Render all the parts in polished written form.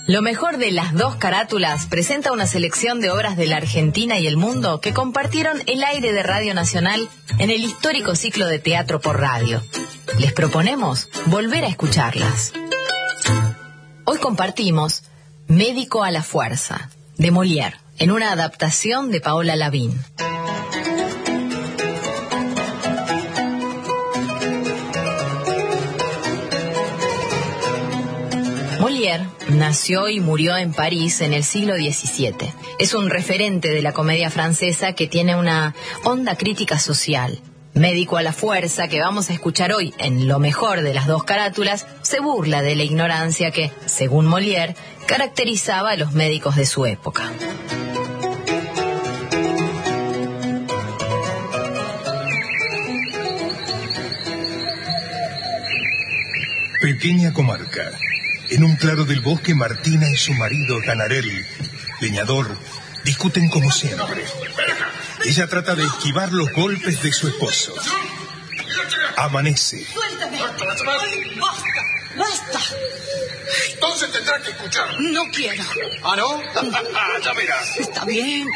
Lo mejor de las dos carátulas presenta una selección de obras de la Argentina y el mundo que compartieron el aire de Radio Nacional en el histórico ciclo de teatro por radio. Les proponemos volver a escucharlas. Hoy compartimos Médico a la fuerza, de Molière, en una adaptación de Paola Lavín. Molière nació y murió en París en el siglo XVII. Es un referente de la comedia francesa que tiene una honda crítica social. Médico a la fuerza, que vamos a escuchar hoy en Lo mejor de las dos carátulas, se burla de la ignorancia que, según Molière, caracterizaba a los médicos de su época. Pequeña comarca. En un claro del bosque, Martina y su marido, Ganarel, leñador, discuten como siempre. Ella trata de esquivar los golpes de su esposo. Amanece. ¡Suéltame! ¡Basta! Entonces tendrás que escuchar. No quiero. ¿Ah, no? Ya verás. Está bien.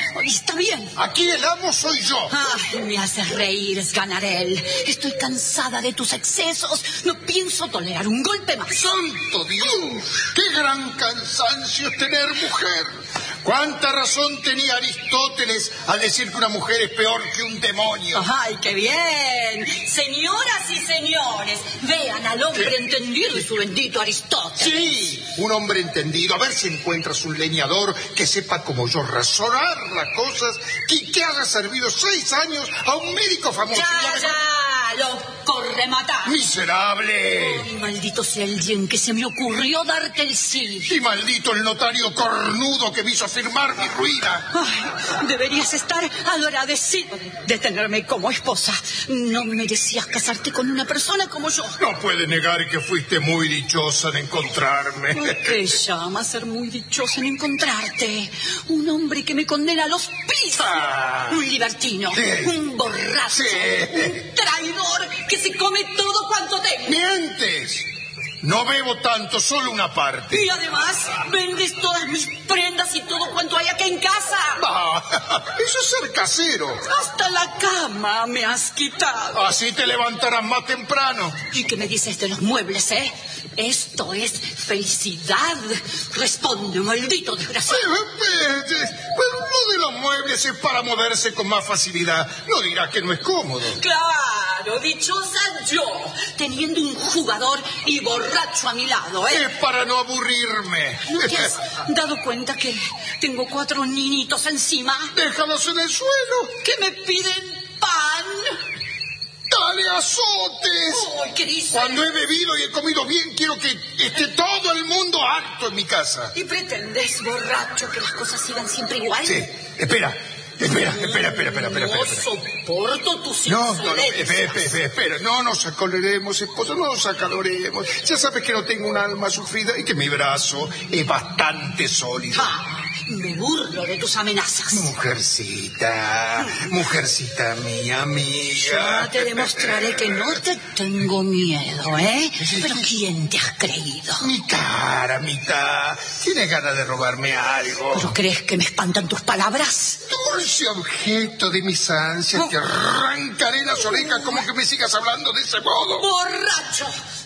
Aquí el amo soy yo. Ay, me haces reír, Ganarel. Estoy cansada de tus excesos. No pienso tolerar un golpe más. ¡Santo Dios! ¡Qué gran cansancio es tener mujer! ¿Cuánta razón tenía Aristóteles al decir que una mujer es peor que un demonio? ¡Ay, qué bien! Señoras y señores, vean al hombre entendido y su bendito Aristóteles. Sí, un hombre entendido. A ver si encuentras un leñador que sepa como yo razonar las cosas y que haya servido 6 años a un médico famoso. ¡Ya! ¡Lo corre matar! ¡Miserable! ¡Ay, maldito sea el día en que se me ocurrió darte el sí! Y maldito el notario cornudo que me hizo firmar mi ruina. Ay, deberías estar agradecido de tenerme como esposa. No merecías casarte con una persona como yo. No puede negar que fuiste muy dichosa de encontrarme. ¿Qué llama ser muy dichosa en encontrarte? Un hombre que me condena a los pisos. Un libertino, un borracho, un traidor que se come todo cuanto tengo. ¡Mientes! No bebo tanto, solo una parte. Y además, vendes todas mis prendas y todo cuanto hay acá en casa. Eso es ser casero. Hasta la cama me has quitado. Así te levantarás más temprano. ¿Y qué me dices de los muebles, Esto es felicidad. Responde, maldito desgraciado. Pero lo de los muebles es para moverse con más facilidad. No dirás que no es cómodo. Claro, dichosa yo, teniendo un jugador y borracho a mi lado, Es para no aburrirme. ¿No te has dado cuenta que tengo 4 niñitos encima? Déjalos en el suelo. Que me piden pan. ¡Dale azotes! ¡Ay, qué dices! Cuando he bebido y he comido bien, quiero que esté todo el mundo harto en mi casa. ¿Y pretendes, borracho, que las cosas sigan siempre igual? Sí, espera. No soporto tus insolencias. Espera. No nos acaloremos, esposa, no nos acaloremos. Ya sabes que no tengo un alma sufrida y que mi brazo es bastante sólido. Me burlo de tus amenazas. Mujercita mía, amiga. Ya te demostraré que no te tengo miedo, Pero ¿quién te has creído? Mi cara, mitad. ¿Tienes ganas de robarme algo? ¿Pero crees que me espantan tus palabras? Dulce objeto de mis ansias, te arrancaré las orejas como que me sigas hablando de ese modo. ¡Borracho!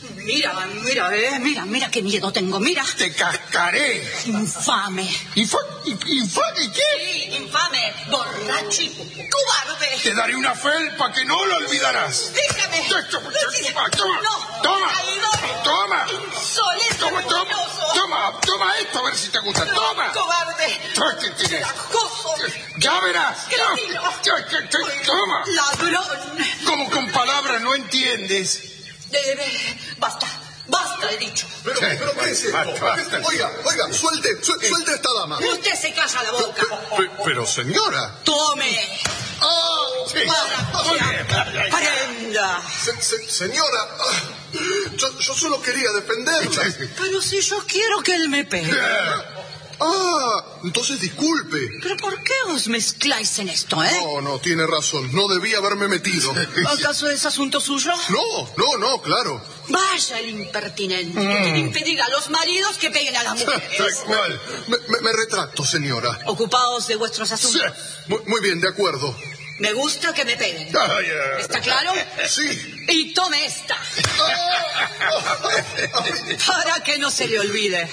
Mira qué miedo tengo, mira. Te cascaré. Infame. ¿Infame qué? Sí, infame, borracho y cobarde. Te daré una felpa que no lo olvidarás. Déjame. Toma. Insolente. Toma esto a ver si te gusta. Toma. Cobarde. Tragoso. Ya verás. Toma. Ladrón. Como con palabras no entiendes. Basta, he dicho. Pero ¿qué es esto? Basta. Oiga, suelte a esta dama. Usted se calla la boca. Pero señora. Tome. Sí. Prenda. Señora, yo solo quería defenderla. Pero si yo quiero que él me pegue. Entonces disculpe. ¿Pero por qué os mezcláis en esto, eh? No, tiene razón. No debía haberme metido. ¿Acaso es asunto suyo? No, claro. Vaya el impertinente que quiere impedir a los maridos que peguen a las mujeres. Tal cual. Me retracto, señora. Ocupaos de vuestros Sí. asuntos. Muy bien, de acuerdo. Me gusta que me peguen. ¿Está claro? Sí. Y tome esta. Para que no se le olvide.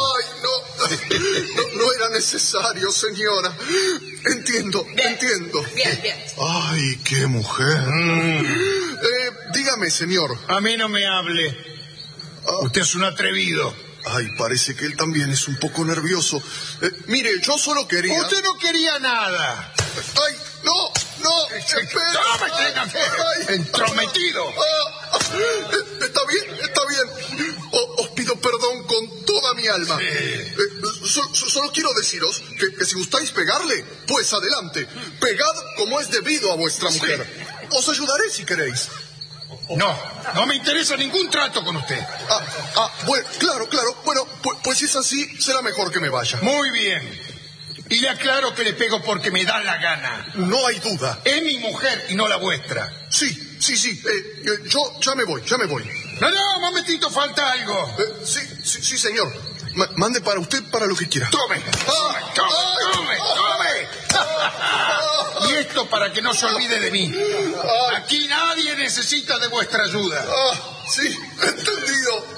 No era necesario, señora. Entiendo. Bien. Ay, qué mujer. Dígame, señor. A mí no me hable. Usted es un atrevido. Ay, parece que él también es un poco nervioso. Mire, yo solo quería... Usted no quería nada. Ay, no, espera. Ay. Entrometido. Está bien. Os pido perdón con toda mi alma. Solo quiero deciros que si gustáis pegarle, pues adelante. Pegad como es debido a vuestra mujer. Os ayudaré si queréis. No me interesa ningún trato con usted. Bueno, claro. Bueno, pues si es así, será mejor que me vaya. Muy bien. Y le aclaro que le pego porque me da la gana. No hay duda. Es mi mujer y no la vuestra. Sí. Yo ya me voy. No, momentito, falta algo. Sí, señor. Mande para usted para lo que quiera. Tome. Y esto para que no se olvide de mí. Aquí nadie necesita de vuestra ayuda. Sí, entendido.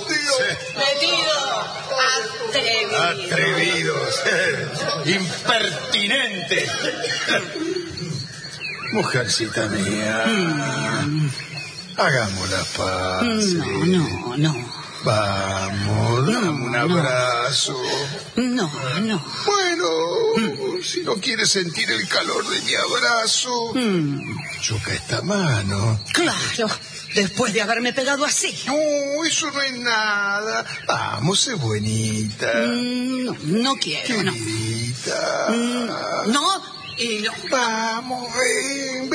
Atrevidos. Impertinentes. Mujercita mía. Hagamos la paz. No. Vamos, dame un abrazo. No. Bueno, si no quieres sentir el calor de mi abrazo, choca esta mano. Claro, después de haberme pegado así. No, eso no es nada. Vamos, sé buenita. No quiero, no. Queridita. No y no. Vamos, ven.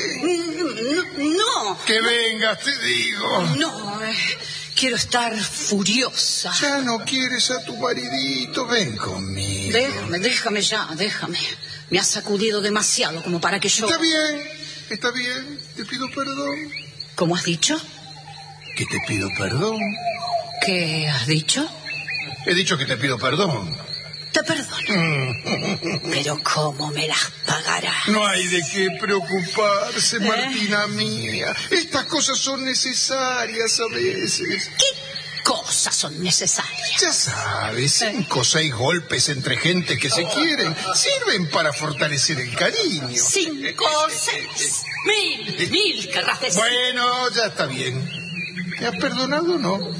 No. Que vengas, te digo. No, quiero estar furiosa. Ya no quieres a tu maridito, ven conmigo. Déjame. Me has sacudido demasiado como para que yo... Está bien, te pido perdón. ¿Cómo has dicho? Que te pido perdón. ¿Qué has dicho? He dicho que te pido perdón. Te perdono. Pero ¿cómo me las pagarás? No hay de qué preocuparse, Martina mía. Estas cosas son necesarias a veces. ¿Qué cosas son necesarias? Ya sabes, 5 o 6 golpes entre gente que se quieren sirven para fortalecer el cariño. 5 o 6. 1000 querrás decir. Bueno, ya está bien. ¿Me has perdonado o no?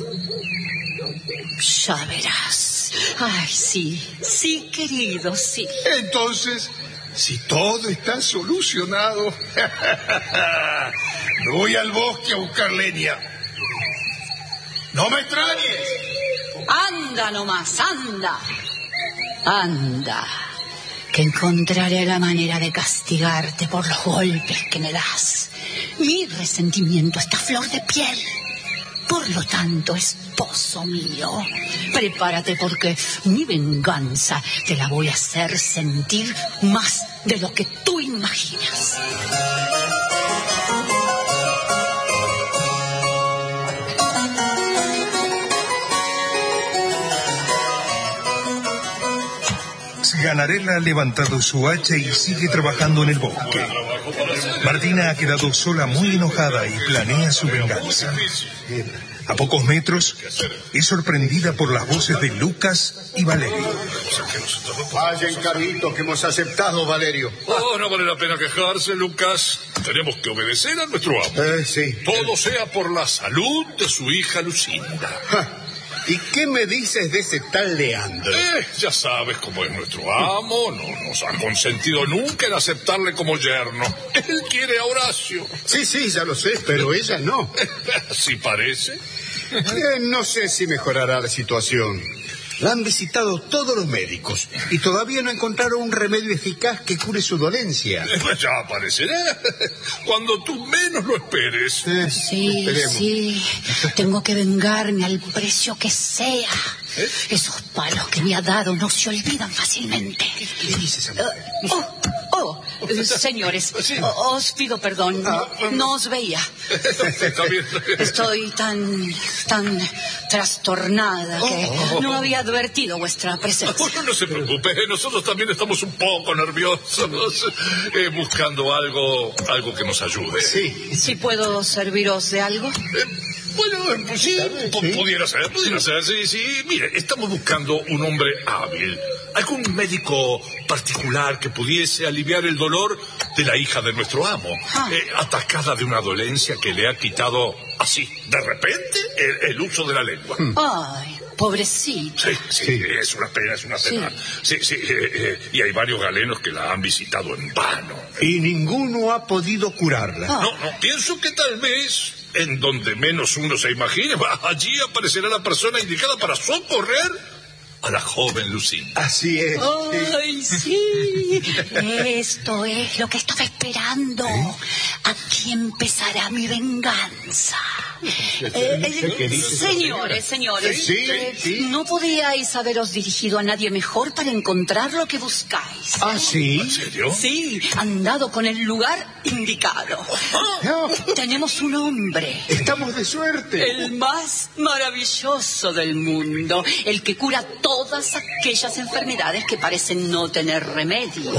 Ya verás. Ay, sí, querido, sí. Entonces, si todo está solucionado, me voy al bosque a buscar leña. ¡No me extrañes! Anda nomás, anda, que encontraré la manera de castigarte por los golpes que me das. Mi resentimiento está a flor de piel. Por lo tanto, esposo mío, prepárate porque mi venganza te la voy a hacer sentir más de lo que tú imaginas. Ganarela ha levantado su hacha y sigue trabajando en el bosque. Martina ha quedado sola, muy enojada, y planea su venganza. A pocos metros, es sorprendida por las voces de Lucas y Valerio. Vaya encarguito que hemos aceptado, Valerio. No vale la pena quejarse, Lucas. Tenemos que obedecer a nuestro amo. Sí. Todo sea por la salud de su hija Lucinda. ¿Y qué me dices de ese tal Leandro? Ya sabes cómo es nuestro amo. No nos ha consentido nunca en aceptarle como yerno. Él quiere a Horacio. Sí, ya lo sé, pero ella no. ¿Sí parece? No sé si mejorará la situación. La han visitado todos los médicos y todavía no encontraron un remedio eficaz que cure su dolencia. Ya aparecerá cuando tú menos lo esperes. Sí, tengo que vengarme al precio que sea. Esos palos que me ha dado no se olvidan fácilmente. ¿Qué dice esa mujer? Señores, os pido perdón. No os veía. Está bien. Estoy tan trastornada que no había advertido vuestra presencia. No se preocupe, nosotros también estamos un poco nerviosos, buscando algo que nos ayude. Sí. ¿Si puedo serviros de algo? Bueno, sí, pudiera ser, sí. Mire, estamos buscando un hombre hábil, algún médico particular que pudiese aliviar el dolor de la hija de nuestro amo, atacada de una dolencia que le ha quitado, así, de repente, el uso de la lengua. Ay, pobrecito. Sí, es una pena. Sí, y hay varios galenos que la han visitado en vano. Y ninguno ha podido curarla. No, pienso que tal vez, en donde menos uno se imagine, allí aparecerá la persona indicada para socorrer a la joven Lucinda. Así es. ¡Ay, sí! Esto es lo que estaba esperando. Aquí empezará mi venganza. Señores, Sí. ¿no podíais haberos dirigido a nadie mejor para encontrar lo que buscáis? ¿Ah, sí? ¿En serio? Sí, han dado con el lugar indicado. Tenemos un hombre. Estamos de suerte. El más maravilloso del mundo, el que cura todas aquellas enfermedades que parecen no tener remedio.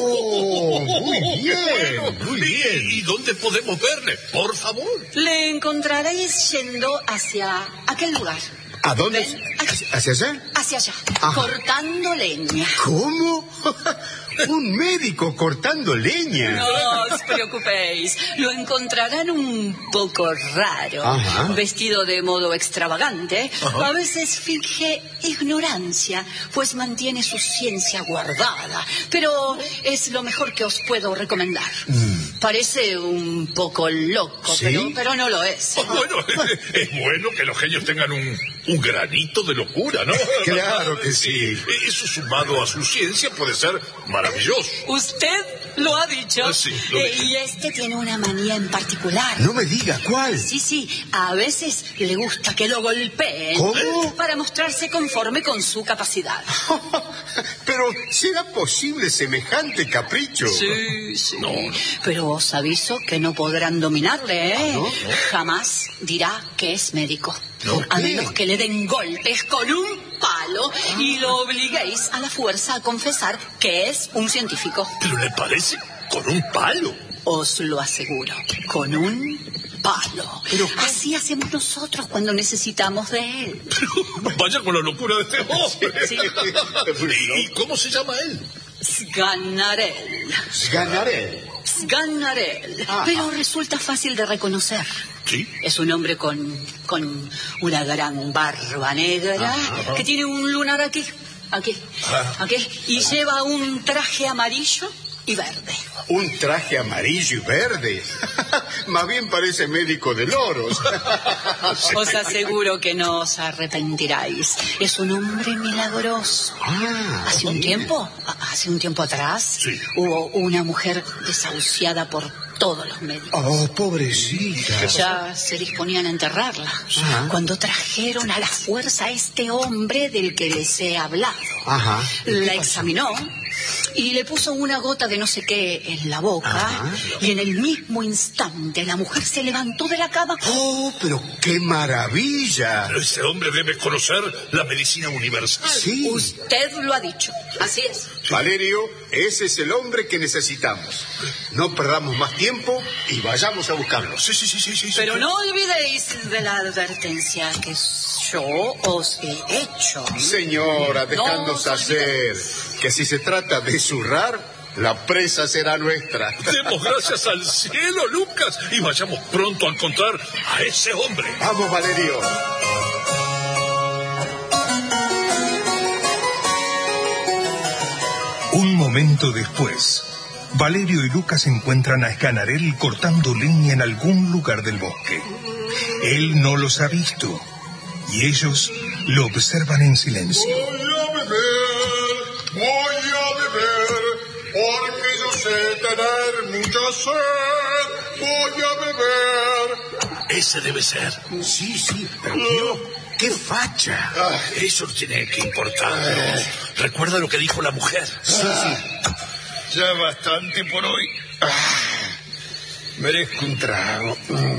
Muy bien. ¿Y dónde podemos verle? Por favor. Le encontraréis yendo hacia aquel lugar. ¿A dónde? Ven, aquí. ¿Hacia allá? Hacia allá, Ajá. cortando leña. ¿Cómo? ¿Un médico cortando leña? No os preocupéis, lo encontrarán un poco raro, vestido de modo extravagante. A veces finge ignorancia, pues mantiene su ciencia guardada, pero es lo mejor que os puedo recomendar. Parece un poco loco, ¿Sí? pero no lo es. Bueno, es bueno que los genios tengan un granito de locura, ¿no? Claro que sí. Eso sumado a su ciencia puede ser maravilloso. Usted lo ha dicho. Sí, lo dije. Y este tiene una manía en particular. No me diga cuál. Sí, a veces le gusta que lo golpeen. ¿Cómo? Para mostrarse conforme con su capacidad. Pero ¿será posible semejante capricho? Sí. Pero os aviso que no podrán dominarle, ¿eh? ¿No? Jamás dirá que es médico. ¿Por A qué? menos que le den golpes con un palo y lo obliguéis a la fuerza a confesar que es un científico. ¿Pero le parece con un palo? Os lo aseguro, con un palo. Así hacemos nosotros cuando necesitamos de él. Vaya con la locura de este hombre. Sí. ¿Y cómo se llama él? Sganarelle. Ganaré. Pero resulta fácil de reconocer. Sí. Es un hombre con una gran barba negra que tiene un lunar aquí, y lleva un traje amarillo y verde. Un traje amarillo y verde. Más bien parece médico de loros. Os aseguro que no os arrepentiráis. Es un hombre milagroso. Hace un tiempo atrás, hubo una mujer desahuciada por todos los médicos. Oh, pobrecita. Ya se disponían a enterrarla cuando trajeron a la fuerza a este hombre del que les he hablado. La examinó y le puso una gota de no sé qué en la boca y en el mismo instante la mujer se levantó de la cama. Oh, pero qué maravilla. Pero ese hombre debe conocer la medicina universal. Sí. Usted lo ha dicho, así es. Valerio, ese es el hombre que necesitamos. No perdamos más tiempo y vayamos a buscarlo. Sí. Pero no olvidéis de la advertencia que yo os he hecho. Señora, dejadnos hacer, que si se trata de zurrar, la presa será nuestra. Demos gracias al cielo, Lucas, y vayamos pronto a encontrar a ese hombre. Vamos, Valerio. Un momento después, Valerio y Lucas encuentran a Sganarelle cortando leña en algún lugar del bosque. Él no los ha visto y ellos lo observan en silencio. Voy a beber, porque yo sé tener mucha sed. Voy a beber. Ese debe ser. Sí, pero qué facha! Eso no tiene que importarnos. Recuerda lo que dijo la mujer. Sí. Ya bastante por hoy. Merezco un trago.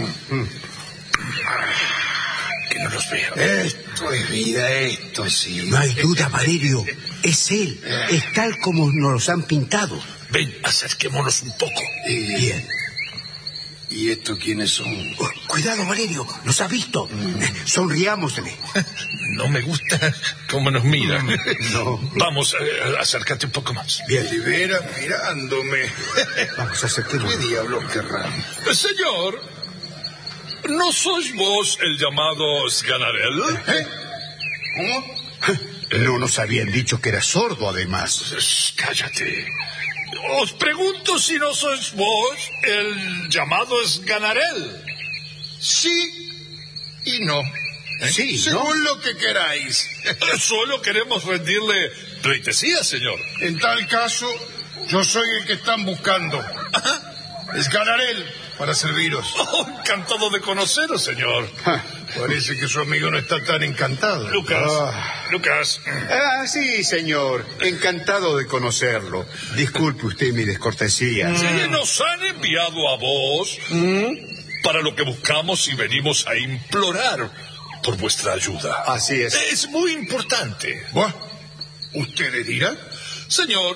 Que no los veo. Esto es vida, esto sí. No hay duda, Valerio. Es él. Es tal como nos los han pintado. Ven, acerquémonos un poco. Bien. ¿Y estos quiénes son? Cuidado, Valerio. Nos ha visto. Sonriámosle. No me gusta cómo nos miran. No. Vamos, acércate un poco más. Bien. De veras mirándome. Vamos a acercarnos. ¿Qué diablos querrán? Señor, ¿no sois vos el llamado Sganarelle? ¿Cómo? No nos habían dicho que era sordo, además. Cállate. Os pregunto si no sois vos el llamado Sganarelle. Sí y no. Sí, Según lo que queráis. Solo queremos rendirle pleitesía, señor. En tal caso, yo soy el que están buscando. Sganarelle, para serviros. Oh, encantado de conoceros, señor. Parece que su amigo no está tan encantado. Lucas. Sí, señor. Encantado de conocerlo. Disculpe usted mi descortesía. Sí, nos han enviado a vos para lo que buscamos y venimos a implorar por vuestra ayuda. Así es. Es muy importante. Bueno, ¿ustedes dirán? Señor,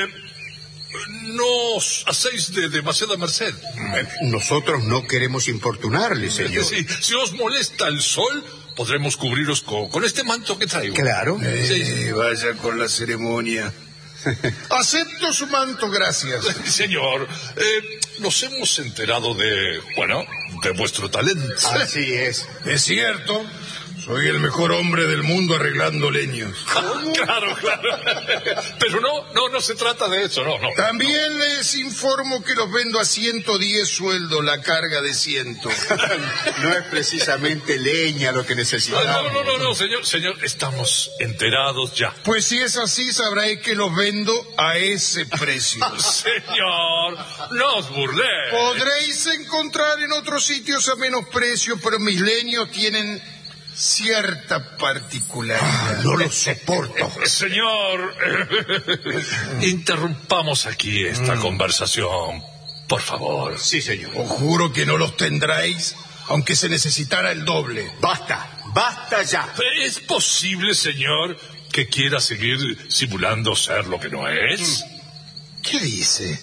nos hacéis de demasiada merced. Nosotros no queremos importunarle, señor. Sí, si os molesta el sol, podremos cubriros con este manto que traigo. Claro. Vaya con la ceremonia. Acepto su manto, gracias. Señor, nos hemos enterado de vuestro talento. Así es. Es cierto, soy el mejor hombre del mundo arreglando leños. Claro. Pero no se trata de eso, no. También les informo que los vendo a 110 sueldos la carga de 100. No es precisamente leña lo que necesitamos. No, señor, estamos enterados ya. Pues si es así, sabréis que los vendo a ese precio. Señor, no os burléis. Podréis encontrar en otros sitios a menos precio, pero mis leños tienen cierta particularidad. No lo soporto. Señor, interrumpamos aquí esta conversación, por favor. Sí, señor. Os juro que no los tendráis, aunque se necesitara el doble. Basta ya. ¿Es posible, señor, que quiera seguir simulando ser lo que no es? ¿Qué dice?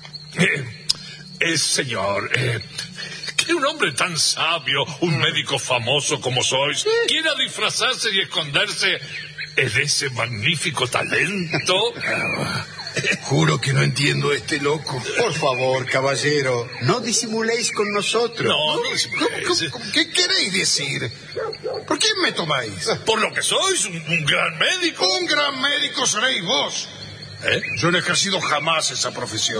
Señor, que un hombre tan sabio, un médico famoso como sois, quiera disfrazarse y esconderse en ese magnífico talento. Juro que no entiendo a este loco. Por favor, caballero, no disimuléis con nosotros. No disimuléis. ¿Qué queréis decir? ¿Por quién me tomáis? Por lo que sois, un gran médico. Un gran médico seréis vos. Yo no he ejercido jamás esa profesión.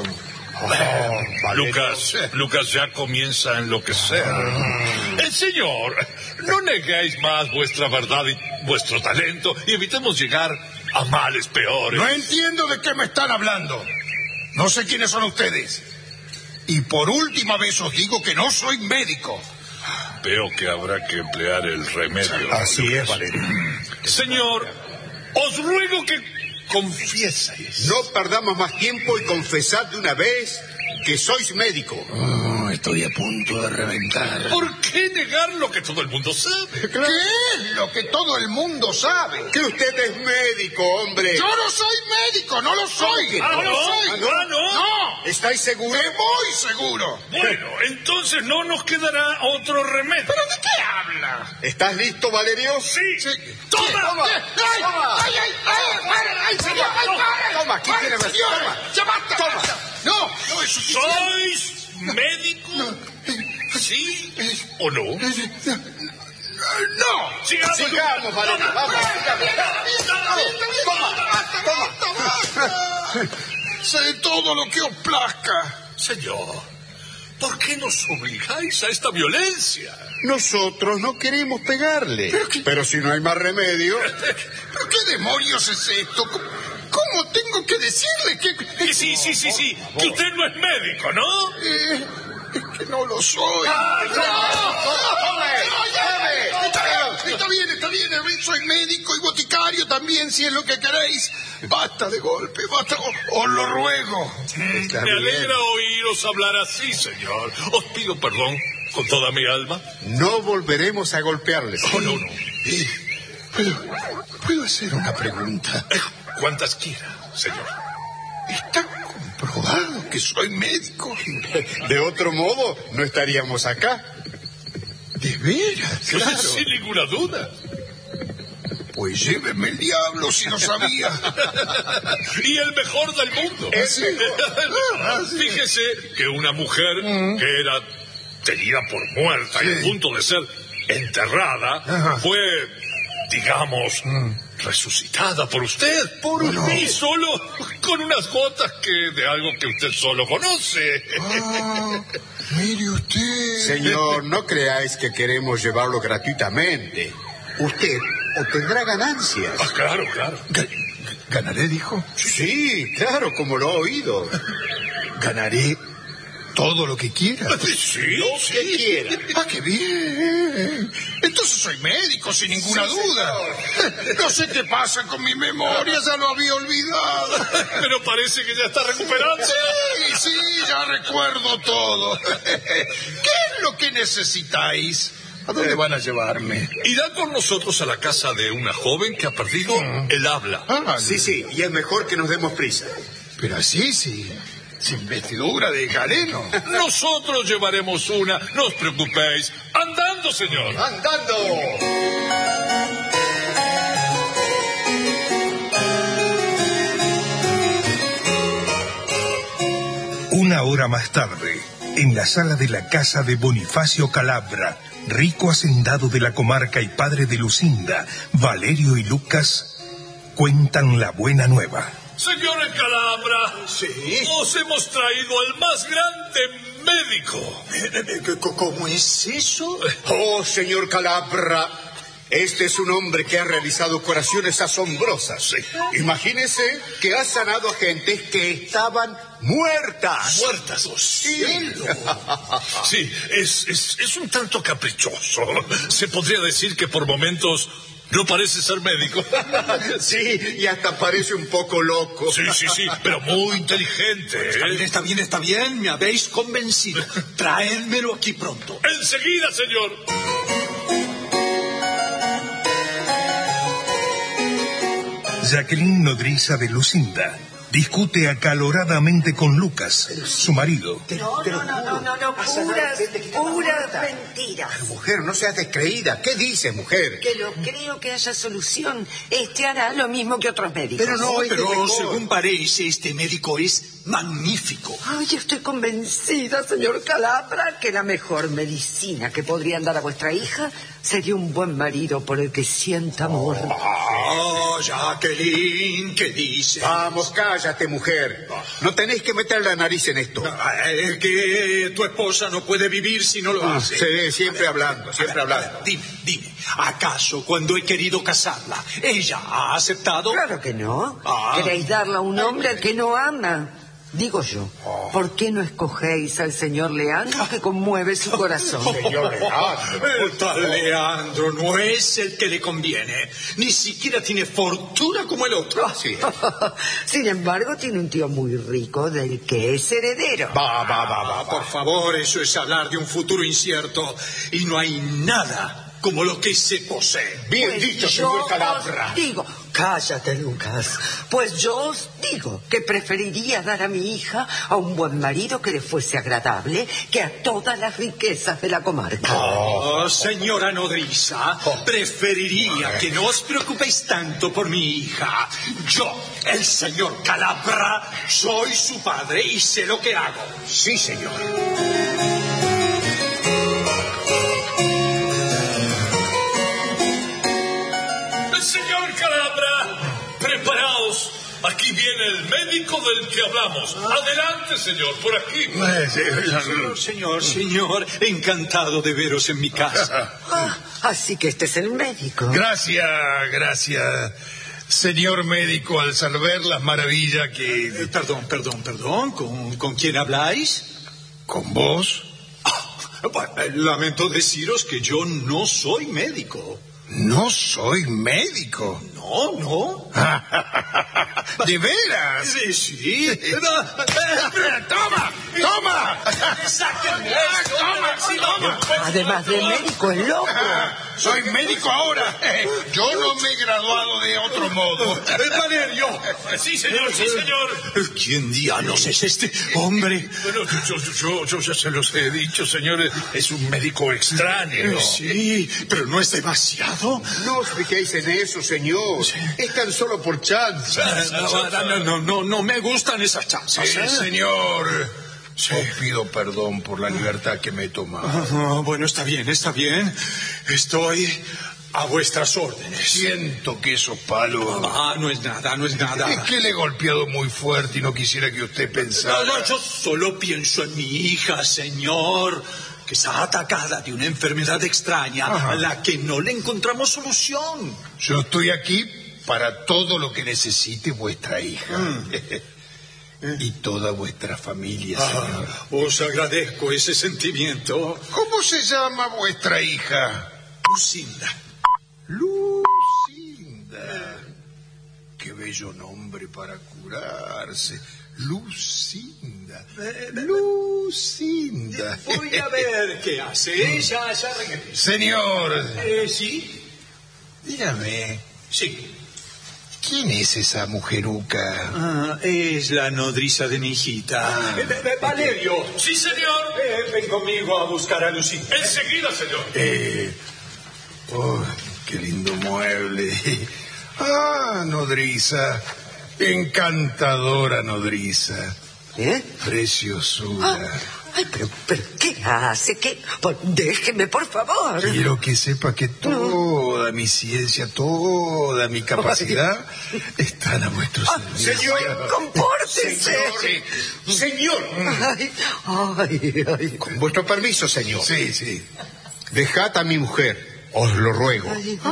Lucas ya comienza a enloquecer. Señor, no neguéis más vuestra verdad y vuestro talento y evitemos llegar a males peores. No entiendo de qué me están hablando. No sé quiénes son ustedes. Y por última vez os digo que no soy médico. Veo que habrá que emplear el remedio. Así es, Valerio. Señor, os ruego que confieséis. No perdamos más tiempo y confesad de una vez que sois médico. Estoy a punto de reventar. ¿Por qué negar lo que todo el mundo sabe? ¿Qué es lo que todo el mundo sabe? Que usted es médico, hombre. Yo no soy médico, no lo soy. ¿Ah, no lo no? soy. ¿No? ¿Estáis seguros? Muy seguro. Bueno, entonces no nos quedará otro remedio. ¿Pero de qué habla? ¿Estás listo, Valerio? Sí. ¡Toma! ¡Ay, señor! Toma, aquí tienes razón. Señor, ya basta. Toma. No es suficiente. ¿Sois médico? ¿Sí o no? No. Sigamos, Valerio. Vamos, Toma. Sé todo lo que os plazca. Señor, ¿por qué nos obligáis a esta violencia? Nosotros no queremos pegarle. Pero si no hay más remedio. ¿Pero qué demonios es esto? ¿Cómo tengo que decirle que...? Sí. Que usted no es médico, ¿no? Es que no lo soy. ¡Tome! Está bien. bien, soy médico y boticario también, si es lo que queréis. Basta de golpe, basta, os lo ruego. Me alegra oíros hablar así, señor. Os pido perdón con toda mi alma. No volveremos a golpearles. Oh, no. ¿Puedo hacer una pregunta? Cuantas quiera, señor. ¿Está comprobado que soy médico? De otro modo, no estaríamos acá. ¿De veras? Claro. Sin ninguna duda. Pues lléveme el diablo si no sabía. Y el mejor del mundo. Fíjese que una mujer que era tenida por muerta y a punto de ser enterrada fue, digamos, resucitada por usted. ¿Por usted? Y solo con unas gotas de algo que usted solo conoce. Mire usted. Señor, no creáis que queremos llevarlo gratuitamente. Usted obtendrá ganancias. Claro. ¿Ganaré, dijo? Sí, claro, como lo he oído. ¿Ganaré todo lo que quiera? Sí, Lo que quiera. ¡Qué bien! Entonces soy médico, sin ninguna duda. No sé qué pasa con mi memoria, ya lo había olvidado. Pero parece que ya está recuperando. Sí, ya recuerdo todo. ¿Qué es lo que necesitáis? ¿A dónde van a llevarme? Irán con nosotros a la casa de una joven que ha perdido el habla. Sí, y es mejor que nos demos prisa. Pero así, sin vestidura de galeno. Nosotros llevaremos una, no os preocupéis. ¡Andando, señor! ¡Andando! Una hora más tarde, en la sala de la casa de Bonifacio Calabra, rico hacendado de la comarca y padre de Lucinda, Valerio y Lucas cuentan la buena nueva. Señor Calabra, Sí. os hemos traído al más grande médico. ¿Cómo es eso? Oh, señor Calabra, este es un hombre que ha realizado curaciones asombrosas. Imagínese que ha sanado a gentes que estaban muertas. ¡Muertas! ¡Oh, cielo! Sí, es un tanto caprichoso. Se podría decir que por momentos no parece ser médico. Sí, y hasta parece un poco loco. Sí, pero muy inteligente. Está bien, me habéis convencido. Traédmelo aquí pronto. Enseguida, señor. Jacqueline Nodriza de Lucinda discute acaloradamente con Lucas, su marido. No, pura mentira. Mujer, no seas descreída. ¿Qué dices, mujer? Que no creo que haya solución. Este hará lo mismo que otros médicos. Pero según parece, este médico es magnífico. Ay, estoy convencida, señor Calabra, que la mejor medicina que podrían dar a vuestra hija sería un buen marido por el que sienta amor. Oh, Jacqueline, ¿qué dices? Vamos, cállate, mujer. No tenéis que meter la nariz en esto. Es que tu esposa no puede vivir si no lo hace. Sí, siempre hablando. Dime, ¿acaso cuando he querido casarla, ella ha aceptado? Claro que no. Queréis darle a un hombre al que no ama. Digo yo, ¿por qué no escogéis al señor Leandro que conmueve su corazón? Señor Leandro. El tal Leandro no es el que le conviene. Ni siquiera tiene fortuna como el otro. Sí. Sin embargo, tiene un tío muy rico del que es heredero. Va. Por favor, eso es hablar de un futuro incierto. Y no hay nada como lo que se posee. Bien Pues dicho, yo señor Calabra. os digo, cállate, Lucas. Pues yo os digo que preferiría dar a mi hija a un buen marido que le fuese agradable que a todas las riquezas de la comarca. Oh, señora Nodriza, preferiría que no os preocupéis tanto por mi hija. Yo, el señor Calabra, soy su padre y sé lo que hago. Sí, señor. Señor Calabra, preparaos. Aquí viene el médico del que hablamos. Adelante, señor, por aquí. Señor, encantado de veros en mi casa. Así que este es el médico. Gracias. Señor médico, al saber las maravillas que... Perdón. ¿Con quién habláis? ¿Con vos? Lamento deciros que yo no soy médico. No soy médico. No. ¿De veras? Sí. ¡Toma! ¡Toma! Además de médico, es loco. Soy médico ahora. Yo no me he graduado de otro modo. Valerio. Sí, señor. ¿Quién diablos es este hombre? Bueno, yo ya se los he dicho, señor. Es un médico extraño. Sí, pero no es demasiado. No os fijéis en eso, señor. Es tan solo por chance. No me gustan esas chanzas. Sí, señor. Os pido perdón por la libertad que me he tomado. Bueno, está bien. Estoy a vuestras órdenes. Siento que esos palos... No es nada. Es que le he golpeado muy fuerte y no quisiera que usted pensara... No, yo solo pienso en mi hija, señor, que está atacada de una enfermedad extraña a la que no le encontramos solución. Yo estoy aquí para todo lo que necesite vuestra hija. Y toda vuestra familia, señor. Os agradezco ese sentimiento. ¿Cómo se llama vuestra hija? Lucinda. Lucinda. Qué bello nombre para curarse. Lucinda. Lucinda. Voy a ver qué hace. Ya regreso. Señor. ¿Sí? Dígame. Sí. ¿Quién es esa mujeruca? Es la nodriza de mi hijita. Valerio. Sí, señor. Ven conmigo a buscar a Lucinda. Enseguida, señor. Qué lindo mueble. Nodriza. Encantadora nodriza. Preciosura. Pero ¿qué hace? Déjeme, por favor. Quiero que sepa que toda mi ciencia, toda mi capacidad están a vuestro servicio. Señor, compórtese. Señor. Ay. Con vuestro permiso, señor. Sí. Dejad a mi mujer, os lo ruego.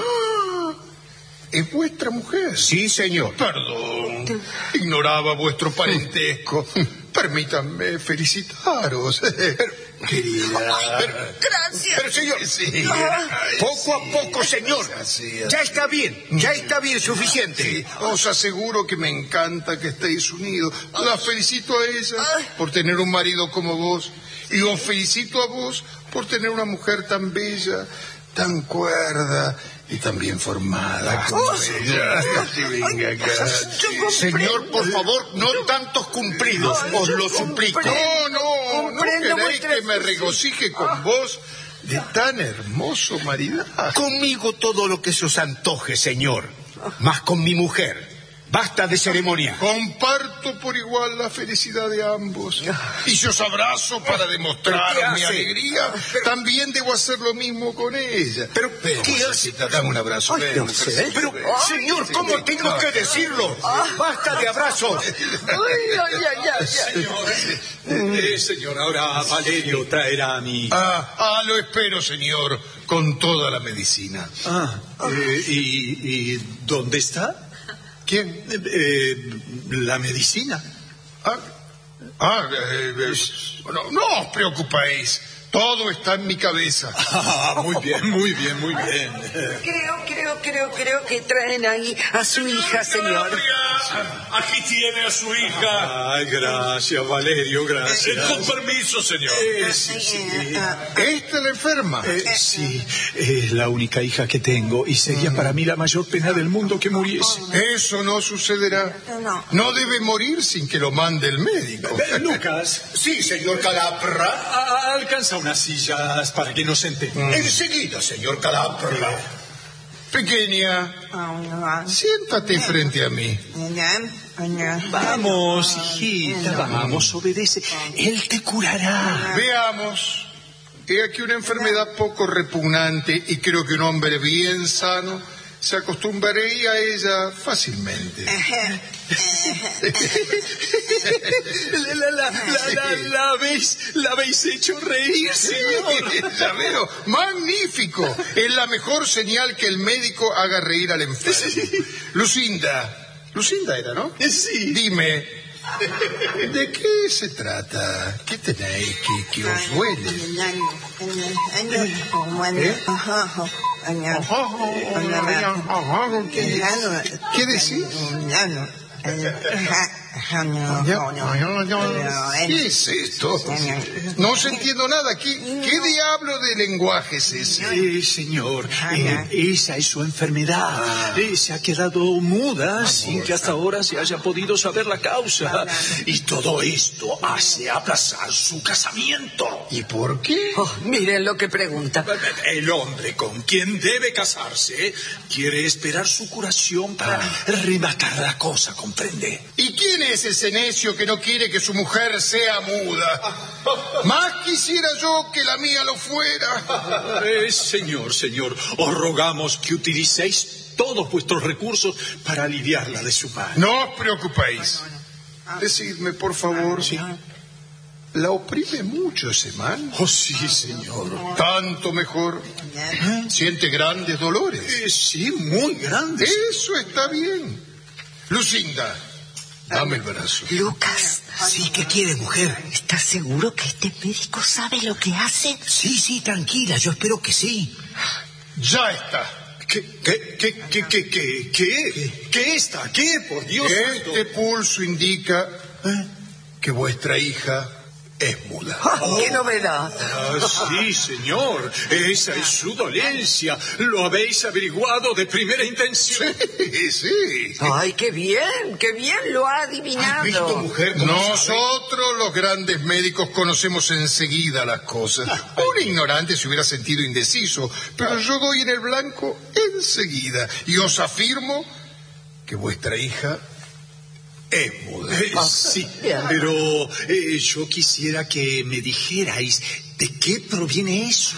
¿Es vuestra mujer? Sí, señor. Perdón, ignoraba vuestro parentesco. Permítanme felicitaros. Querida. Gracias. Pero, señor, poco a poco, señor. Ya está bien, suficiente. Sí, os aseguro que me encanta que estéis unidos. La felicito a ella por tener un marido como vos. Y os felicito a vos por tener una mujer tan bella, tan cuerda y tan bien formada como ella. Venga acá. Señor, por favor, no tantos cumplidos, os lo suplico. No queréis que me regocije con vos de tan hermoso maridaje. Conmigo todo lo que se os antoje, señor. Mas con mi mujer, basta de ceremonia. Comparto por igual la felicidad de ambos. Y si os abrazo para demostrar mi alegría, también debo hacer lo mismo con ella. Pero ¿qué hace? Dame un abrazo. Pero, señor, ¿cómo tengo que decirlo? Basta de abrazos. Señor, ahora Valerio traerá a mi... Lo espero, señor, con toda la medicina. ¿Y dónde está? ¿Quién? La medicina. No os preocupéis. Todo está en mi cabeza. Muy bien. Creo que traen ahí a su hija, señor. Aquí tiene a su hija. Ay, gracias, Valerio, gracias. Con permiso, señor. Sí. ¿Esta es la enferma? Sí, es la única hija que tengo y sería para mí la mayor pena del mundo que muriese. Eso no sucederá. No debe morir sin que lo mande el médico. Lucas. Sí, señor Calabra. Alcanza unas sillas para que nos sentemos. Enseguida, señor Calabra. Pequeña, siéntate frente a mí. Vamos, hijita, vamos, obedece. Él te curará. Veamos. He aquí una enfermedad poco repugnante y creo que un hombre bien sano se acostumbraría a ella fácilmente. La habéis hecho reír, señor. Ya veo, magnífico. Es la mejor señal que el médico haga reír al enfermo. Lucinda era, ¿no? Sí. Dime, ¿de qué se trata? ¿Qué tenéis que os duele? ¿Qué decís? ¿Qué es esto? No se entiendo nada. ¿Qué diablo de lenguaje es ese? Señor, esa es su enfermedad. Se ha quedado muda sin que hasta ahora se haya podido saber la causa. Y todo esto hace aplazar su casamiento. ¿Y por qué? Miren lo que pregunta. El hombre con quien debe casarse quiere esperar su curación para rematar la cosa, ¿comprende? ¿Y quién es ese necio que no quiere que su mujer sea muda? Más quisiera yo que la mía lo fuera. Señor, os rogamos que utilicéis todos vuestros recursos para aliviarla de su mal. No os preocupéis. Decidme, por favor. Sí. ¿La oprime mucho ese mal? Oh, sí, señor. Tanto mejor. ¿Siente grandes dolores? Sí, muy grandes. Eso está bien. Lucinda, dame el brazo. Lucas. Sí, ¿qué quiere, mujer? ¿Estás seguro que este médico sabe lo que hace? Sí, tranquila, yo espero que sí. Ya está. ¿Qué está? ¿Qué? Por Dios. Este pulso indica que vuestra hija es muda. ¡Qué novedad! Sí, señor. Esa es su dolencia. Lo habéis averiguado de primera intención. Sí. ¡Ay, qué bien lo ha adivinado! ¿Has visto, mujer? Nosotros, los grandes médicos, conocemos enseguida las cosas. Un ignorante se hubiera sentido indeciso, pero yo doy en el blanco enseguida. Y os afirmo que vuestra hija es muda. Sí, pero yo quisiera que me dijerais de qué proviene eso.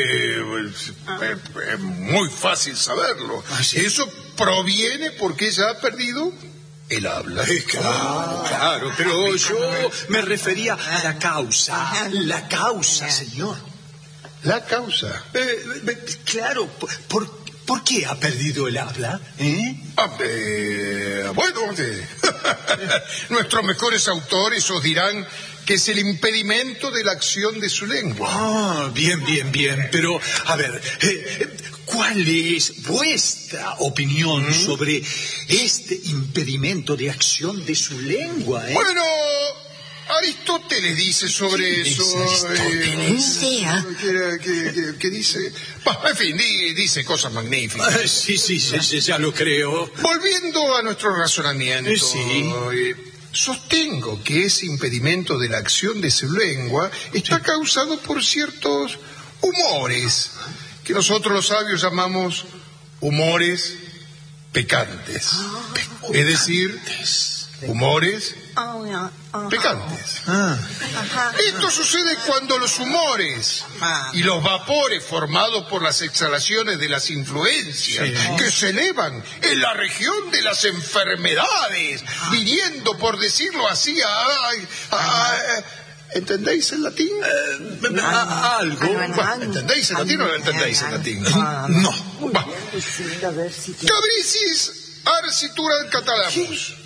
Es muy fácil saberlo. ¿Sí? Eso proviene porque ella ha perdido el habla. Claro, pero yo me refería a la causa. La causa, señor. ¿La causa? Claro, ¿por qué ha perdido el habla? Bueno, nuestros mejores autores os dirán que es el impedimento de la acción de su lengua. Bien. Pero, a ver, ¿cuál es vuestra opinión sobre este impedimento de acción de su lengua? Bueno, Aristóteles dice sobre eso. ¿Qué dice? En fin, dice cosas magníficas. Sí, ya lo creo. Volviendo a nuestro razonamiento. Sostengo que ese impedimento de la acción de su lengua está causado por ciertos humores que nosotros los sabios llamamos humores pecantes. Es decir, humores picantes. Esto sucede cuando los humores y los vapores formados por las exhalaciones de las influencias que se elevan en la región de las enfermedades, viniendo, por decirlo así, ¿entendéis el latín? Algo. ¿Entendéis el latín o no entendéis el latín? No. Cabricis arcitura catalamus.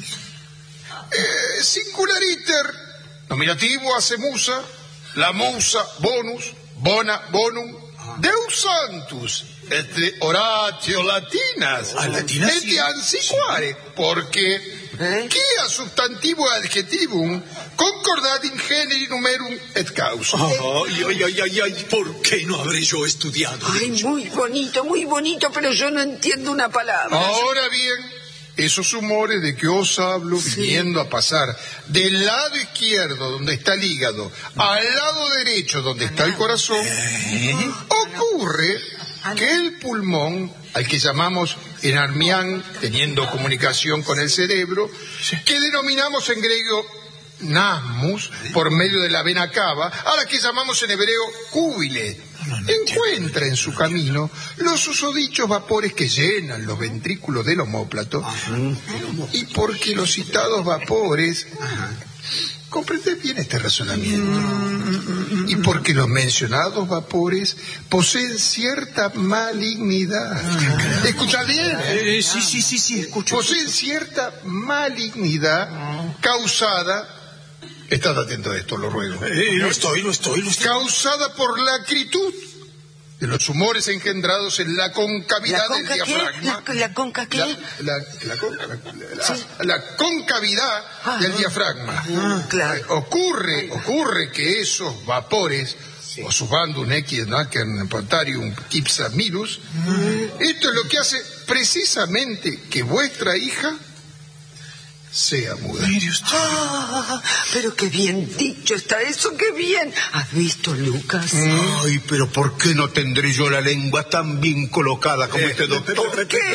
Singulariter, nominativo hace musa, la musa bonus, bona bonum, Deus santus, et oratio latinas, et antiquare, porque quia substantivo adjectivum concordat in generi numerum et causa. Ay, ¿por qué no habré yo estudiado? Ay, muy bonito, pero yo no entiendo una palabra. Ahora bien, esos humores de que os hablo, viniendo a pasar del lado izquierdo, donde está el hígado, al lado derecho, donde está el corazón, ocurre que el pulmón, al que llamamos enarmián, teniendo comunicación con el cerebro, que denominamos en griego nasmus, por medio de la vena cava, a la que llamamos en hebreo cúbile, encuentra en su camino los susodichos vapores que llenan los ventrículos del omóplato, y porque los citados vapores, comprended bien este razonamiento, y porque los mencionados vapores poseen cierta malignidad. ¿Escuchad bien? Sí, escucho. Poseen cierta malignidad causada. Estad atento a esto, lo ruego. Lo estoy. Causada por la acritud de los humores engendrados en la concavidad del diafragma. ¿La conca qué? La concavidad del diafragma. Claro. Ocurre que esos vapores, Osubandum equidnacern potarium kipsamilus, esto es lo que hace precisamente que vuestra hija sea muda. Pero qué bien dicho está eso, qué bien. ¿Has visto, Lucas? Ay, pero ¿por qué no tendré yo la lengua tan bien colocada como este doctor?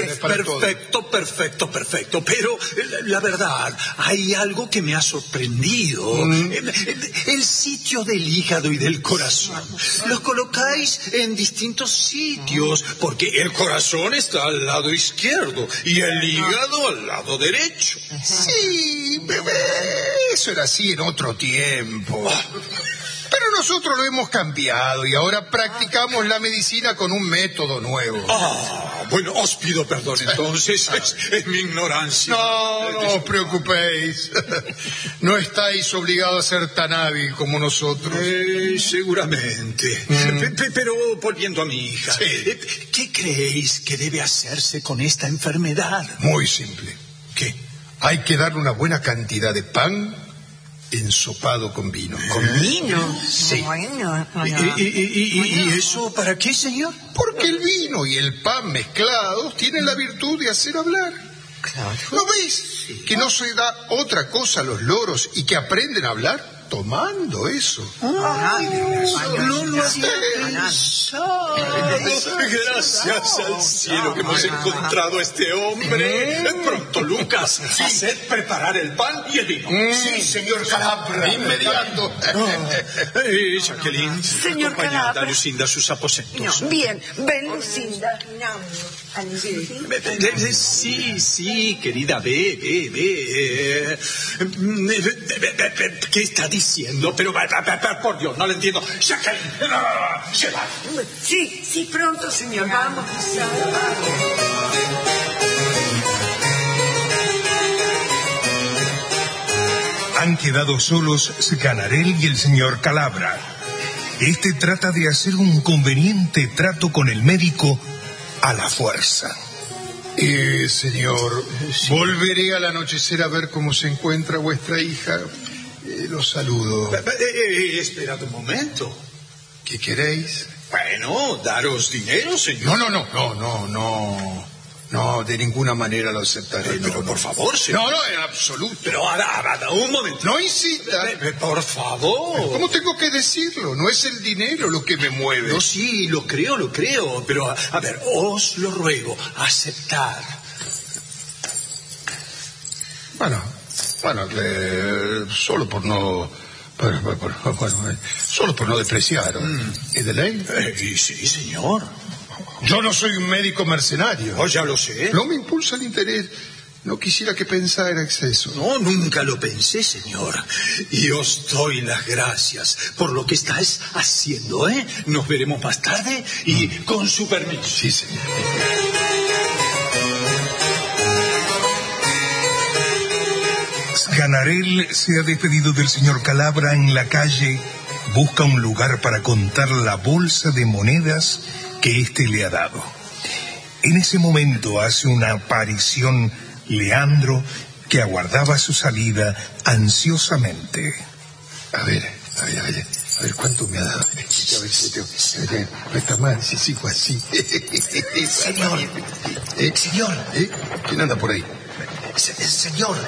Perfecto. Pero la verdad, hay algo que me ha sorprendido. El sitio del hígado y del corazón. Los colocáis en distintos sitios, porque el corazón está al lado izquierdo y el hígado al lado derecho. Sí, bebé, eso era así en otro tiempo. Pero nosotros lo hemos cambiado y ahora practicamos la medicina con un método nuevo. Bueno, os pido perdón entonces, es mi ignorancia. No os preocupéis. No estáis obligados a ser tan hábil como nosotros. Seguramente. Pero volviendo a mi hija, ¿qué creéis que debe hacerse con esta enfermedad? Muy simple. ¿Qué? Hay que darle una buena cantidad de pan ensopado con vino. ¿Con vino? Sí. ¿Y eso para qué, señor? Porque el vino y el pan mezclados tienen la virtud de hacer hablar. Claro. ¿No veis que no se da otra cosa a los loros y que aprenden a hablar? Tomando eso. No lo había pensado. Gracias al cielo que hemos encontrado a este hombre. Pronto, Lucas, haced preparar el pan y el vino. Sí, señor Calabra. Inmediato. Jacqueline, señor acompañad Calabra. a Lucinda a sus aposentos. Bien, ven, Lucinda. Sí, querida, ve. ¿Qué está diciendo? Pero, por Dios, no lo entiendo. Jacqueline, se va. Sí, pronto, señor. Vamos. Han quedado solos Sganarelle y el señor Calabra. Este trata de hacer un conveniente trato con el médico a la fuerza. Señor, volveré al anochecer a ver cómo se encuentra vuestra hija. Los saludo. Esperad un momento. ¿Qué queréis? Bueno, daros dinero, señor. No, de ninguna manera lo aceptaré. Pero por favor, señor. No, en absoluto. Pero un momento. No incita. Por favor. ¿Cómo tengo que decirlo? No es el dinero lo que me mueve. No, sí, lo creo. Pero, a ver, os lo ruego, aceptad. Bueno, solo por no... solo por no despreciar. ¿Es de ley? Sí, señor. Yo no soy un médico mercenario. Ya lo sé. No me impulsa el interés. No quisiera que pensara en exceso. No, nunca lo pensé, señor. Y os doy las gracias por lo que estáis haciendo, ¿eh? Nos veremos más tarde y con su permiso. Sí, señor. Sganarelle se ha despedido del señor Calabra en la calle. Busca un lugar para contar la bolsa de monedas que éste le ha dado. En ese momento hace una aparición Leandro, que aguardaba su salida ansiosamente. A ver, ¿cuánto me ha dado? A ver si no está mal, si sigo así. Señor. Señor. ¿Quién anda por ahí? Señor.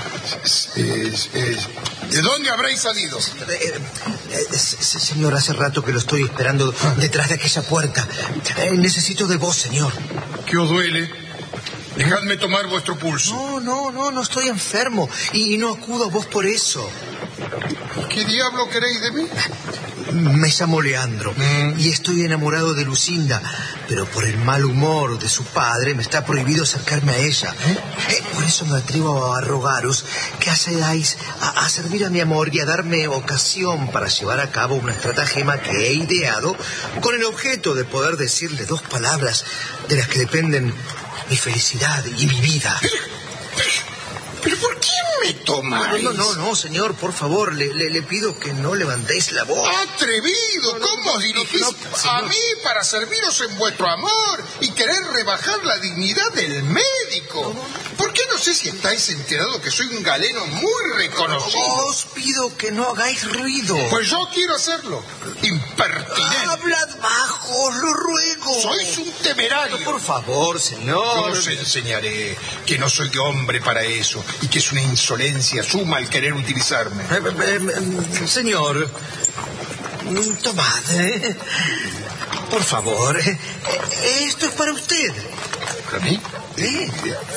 ¿De dónde habréis salido? Señor, hace rato que lo estoy esperando detrás de aquella puerta. Necesito de vos, señor. ¿Qué os duele? Dejadme tomar vuestro pulso. No estoy enfermo y no acudo a vos por eso. ¿Qué diablo queréis de mí? Me llamo Leandro y estoy enamorado de Lucinda, pero por el mal humor de su padre me está prohibido acercarme a ella. Por eso me atrevo a rogaros que accedáis a servir a mi amor y a darme ocasión para llevar a cabo una estratagema que he ideado con el objeto de poder decirle 2 palabras de las que dependen mi felicidad y mi vida. ¿Pero por qué me tomáis. No, señor, por favor, le pido que no levantéis la voz. ¡Atrevido! ¿Cómo os dirigís a mí para serviros en vuestro amor y querer rebajar la dignidad del médico? ¿Por qué no sé si estáis enterados que soy un galeno muy reconocido? Os pido que no hagáis ruido. Pues yo quiero hacerlo. Impertinente. Hablad bajo, os lo ruego. Sois un temerario. Por favor, señor. Yo os enseñaré que no soy hombre para eso y que es una insolencia suma el querer utilizarme. Señor, tomad. Por favor, esto es para usted. ¿Para mí? ¿Sí?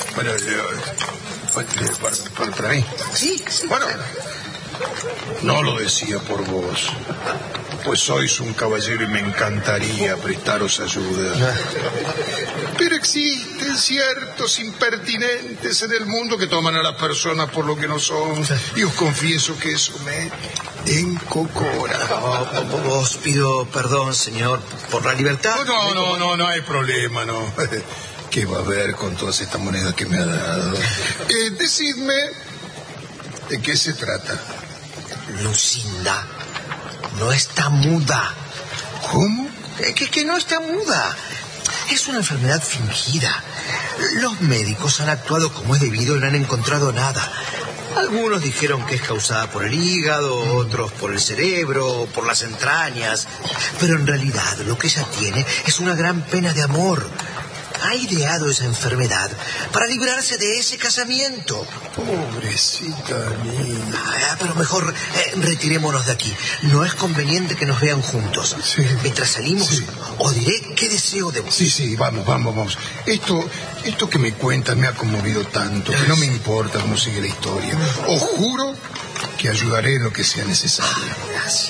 ¿Para mí? Sí. Bueno, no lo decía por vos, pues sois un caballero y me encantaría prestaros ayuda. Pero existen ciertos impertinentes en el mundo que toman a las personas por lo que no son, y os confieso que eso me encocora. Os pido perdón, señor, por la libertad. No hay problema, no. ¿Qué va a haber con todas estas monedas que me ha dado? Decidme, ¿de qué se trata? Lucinda no está muda. ¿Cómo? Que no está muda. Es una enfermedad fingida. Los médicos han actuado como es debido y no han encontrado nada. Algunos dijeron que es causada por el hígado, otros por el cerebro, por las entrañas. Pero en realidad lo que ella tiene es una gran pena de amor. Ha ideado esa enfermedad para librarse de ese casamiento. Pobrecita mía. Pero mejor retirémonos de aquí. No es conveniente que nos vean juntos. Sí. Mientras salimos, Sí. os diré qué deseo de vos. Sí, vamos. Esto que me cuentas me ha conmovido tanto que no me importa cómo sigue la historia. Os juro que ayudaré en lo que sea necesario. Gracias.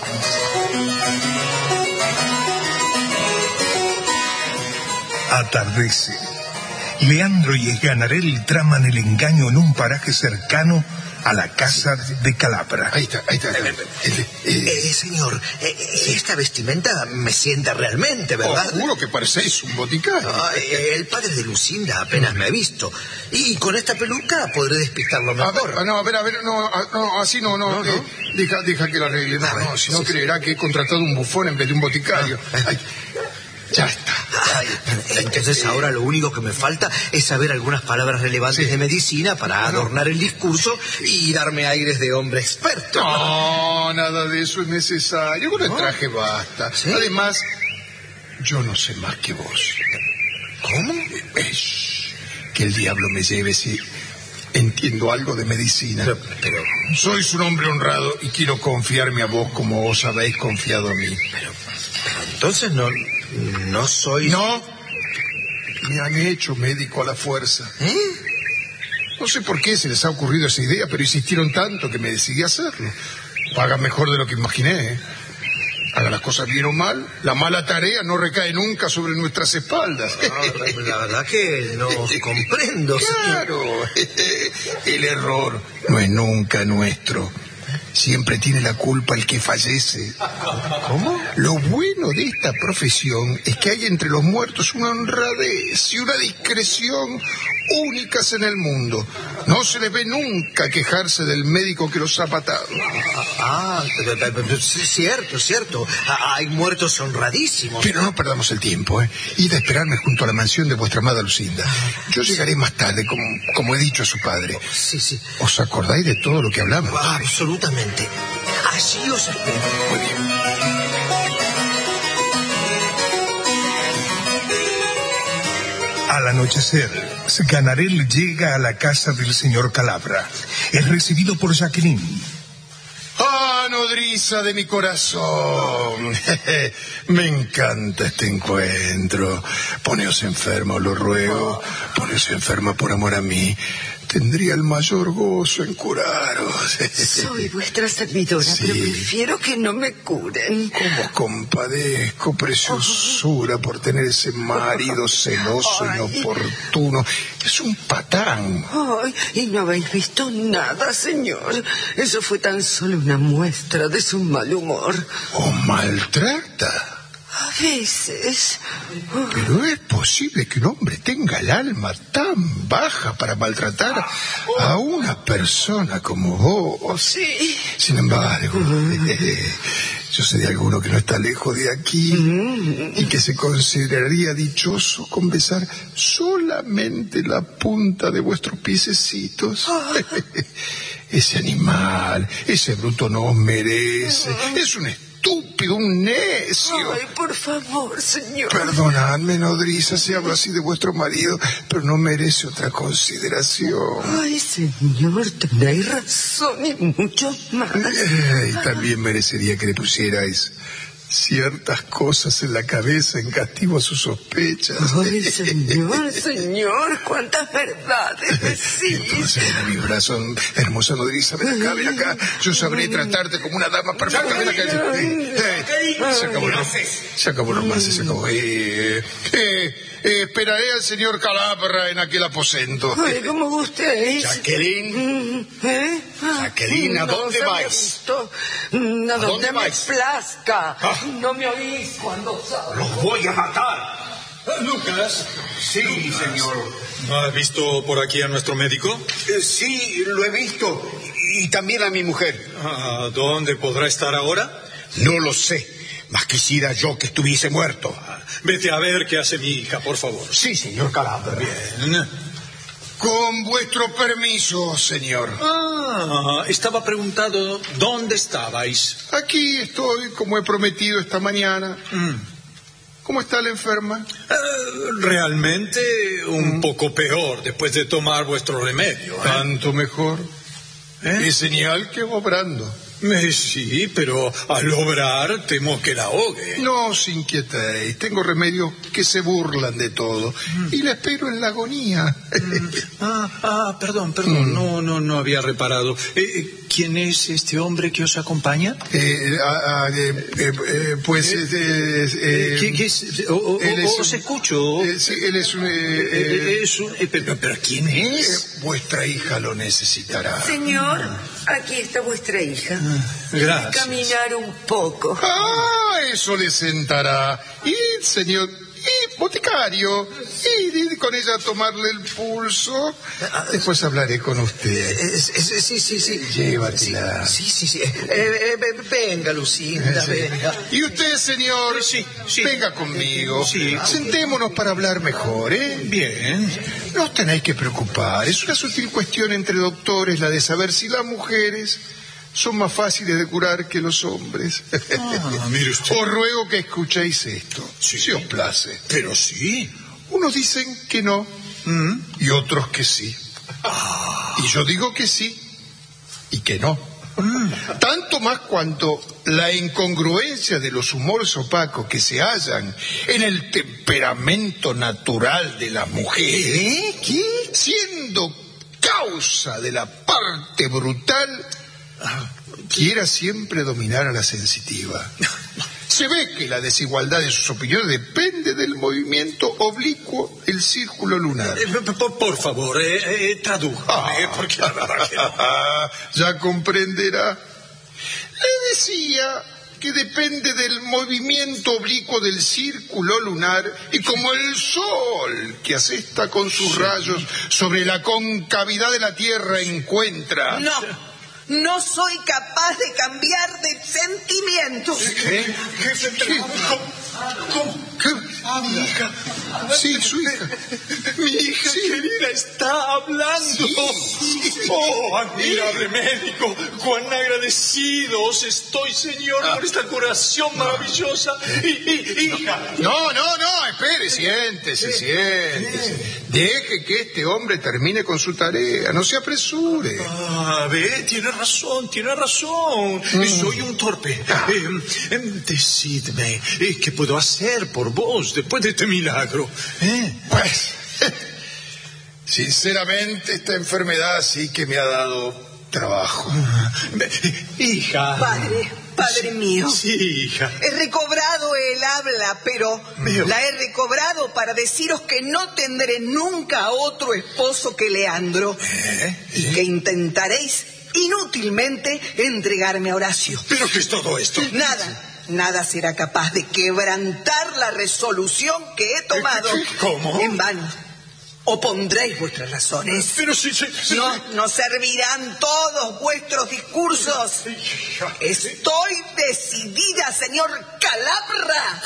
Atardece. Leandro y Esganarel traman el engaño en un paraje cercano a la casa de Calabra. Ahí está. Señor, esta vestimenta me sienta realmente, ¿verdad? Os juro que parecéis un boticario. El padre de Lucinda apenas me ha visto. Y con esta peluca podré despistarlo mejor. A ver, así no. Deja que lo arregle. No, si no creerá que he contratado un bufón en vez de un boticario. Ya está. Entonces ahora lo único que me falta es saber algunas palabras relevantes de medicina para adornar el discurso y darme aires de hombre experto. No, nada de eso es necesario. Con el traje basta. ¿Sí? Además, yo no sé más que vos. ¿Cómo? Que el diablo me lleve si entiendo algo de medicina. Pero sois un hombre honrado y quiero confiarme a vos como os habéis confiado a mí. Pero entonces no soy... No, me han hecho médico a la fuerza. No sé por qué se les ha ocurrido esa idea, pero insistieron tanto que me decidí a hacerlo. Pagan mejor de lo que imaginé. Haga las cosas bien o mal, la mala tarea no recae nunca sobre nuestras espaldas. La verdad que no comprendo. Claro, el error no es nunca nuestro. Siempre tiene la culpa el que fallece. ¿Cómo? Lo bueno de esta profesión es que hay entre los muertos una honradez y una discreción únicas en el mundo. No se les ve nunca quejarse del médico que los ha matado. Cierto. Hay muertos honradísimos. Pero no perdamos el tiempo, Id a esperarme junto a la mansión de vuestra amada Lucinda. Yo llegaré más tarde, como he dicho a su padre. Sí. ¿Os acordáis de todo lo que hablamos? Absolutamente. Así os espero. Muy bien. Al anochecer, Esganarel llega a la casa del señor Calabra. Es recibido por Jacqueline. ¡Ah, nodriza de mi corazón! Me encanta este encuentro. Poneos enferma, os lo ruego. Poneos enferma por amor a mí. Tendría el mayor gozo en curaros. Soy vuestra servidora, Sí. pero prefiero que no me curen. Como compadezco, preciosura, por tener ese marido celoso, inoportuno. Es un patán. Ay, y no habéis visto nada, señor. Eso fue tan solo una muestra de su mal humor. ¿O maltrata? veces. Pero es posible que un hombre tenga el alma tan baja para maltratar a una persona como vos. Sí. Sin embargo, yo sé de alguno que no está lejos de aquí y que se consideraría dichoso con besar solamente la punta de vuestros piececitos. Ese animal, ese bruto no os merece. Es un estúpido, un necio. Ay, por favor, señor. Perdonadme, nodriza, si hablo así de vuestro marido, pero no merece otra consideración. Ay, señor, tendréis razón y mucho más. Y también merecería que le pusierais ciertas cosas en la cabeza en castigo a sus sospechas. Ay, señor, cuántas verdades decís. Entonces, en mis brazos, hermosa nodriza, ven acá. Yo sabré tratarte como una dama perfecta. Ven acá. Se acabó el romance, se acabó. Esperaré al señor Calabra en aquel aposento. Ay, como gustéis. Jacqueline. Jacqueline, ¿a dónde vais? A donde me plazca. No me oís cuando salgo. ¡Los voy a matar! Lucas. Sí, señor. ¿No has visto por aquí a nuestro médico? Sí, lo he visto. Y también a mi mujer. ¿Dónde podrá estar ahora? No lo sé. Más quisiera yo que estuviese muerto. Vete a ver qué hace mi hija, por favor. Sí, señor Calabra. Bien. Con vuestro permiso, señor. Estaba preguntado dónde estabais. Aquí estoy, como he prometido esta mañana. ¿Cómo está la enferma? Realmente un poco peor después de tomar vuestro remedio. Tanto mejor. Es señal que va obrando. Sí, pero al obrar temo que la ahogue. No os inquietéis, tengo remedios que se burlan de todo y la espero en la agonía. Perdón, no había reparado. ¿Quién es este hombre que os acompaña? Pues ¿Qué es? Os escucho. Sí, él es un... ¿Pero quién es? Vuestra hija lo necesitará. Señor, aquí está vuestra hija. Gracias. Caminar un poco. Eso le sentará. Y, señor, boticario, y con ella tomarle el pulso. Después hablaré con usted. Sí. Llévatela. Sí. Venga, Lucinda, venga. Y usted, señor, venga conmigo. Sí. Sentémonos para hablar mejor, ¿eh? Bien. No os tenéis que preocupar. Es una sutil cuestión entre doctores la de saber si las mujeres son más fáciles de curar que los hombres. Mire usted. Os ruego que escuchéis esto, si os place. Pero sí. Unos dicen que no, y otros que sí. Y yo digo que sí, y que no. Tanto más cuanto la incongruencia de los humores opacos que se hallan en el temperamento natural de la mujer, siendo causa de la parte brutal, quiera siempre dominar a la sensitiva. Se ve que la desigualdad de sus opiniones depende del movimiento oblicuo del círculo lunar. Por favor, tradújame, porque la verdad que no. Ya comprenderá. Le decía que depende del movimiento oblicuo del círculo lunar y como el sol que asesta con sus rayos sobre la concavidad de la Tierra encuentra... No soy capaz de cambiar de sentimientos. ¿Qué? Mi hija. Sí, su hija. Mi hija querida está hablando. Oh, admirable médico, cuán agradecidos estoy, señor, por esta curación maravillosa. Hija. No, espere, siéntese. Deje que este hombre termine con su tarea, no se apresure. Tiene razón. Soy un torpe. Decidme, ¿qué puedo hacer por vos después de este milagro? Pues, sinceramente, esta enfermedad sí que me ha dado trabajo. Hija. Padre mío. Sí, hija. He recobrado el habla, pero la he recobrado para deciros que no tendré nunca otro esposo que Leandro. Y que intentaréis inútilmente entregarme a Horacio. ¿Pero qué es todo esto? Nada. nada será capaz de quebrantar la resolución que he tomado. ¿Cómo? En vano. Opondréis vuestras razones. Pero sí. No servirán todos vuestros discursos. Estoy decidida, señor Calabra.